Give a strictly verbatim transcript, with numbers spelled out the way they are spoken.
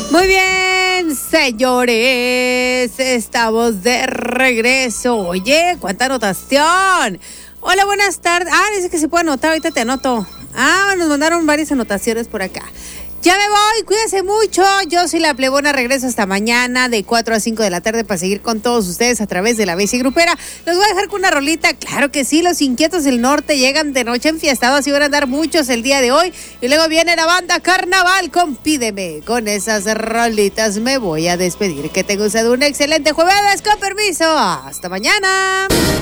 Muy bien, señores, estamos de regreso. Oye, cuánta anotación. Hola, buenas tardes. Ah, dice que se puede anotar, ahorita te anoto. Ah, nos mandaron varias anotaciones por acá. Ya me voy, cuídense mucho. Yo soy la Plebona, regreso hasta mañana de cuatro a cinco de la tarde para seguir con todos ustedes a través de la Bici Grupera. Los voy a dejar con una rolita, claro que sí, los inquietos del norte llegan de noche enfiestados y van a andar muchos el día de hoy. Y luego viene la banda Carnaval con Pídeme. Con esas rolitas me voy a despedir. Que tengan usted un excelente jueves, con permiso. Hasta mañana.